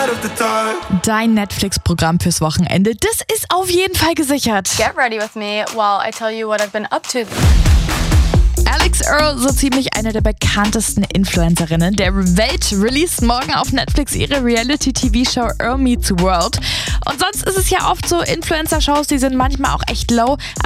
Dein Netflix-Programm fürs Wochenende, das ist auf jeden Fall gesichert. Get ready with me while I tell you what I've been up to. Alex Earle, so ziemlich eine der bekanntesten Influencerinnen der Welt, released morgen auf Netflix ihre Reality-TV-Show Earle Meets World. Und sonst ist es ja oft so, Influencer-Shows, die sind manchmal auch echt low.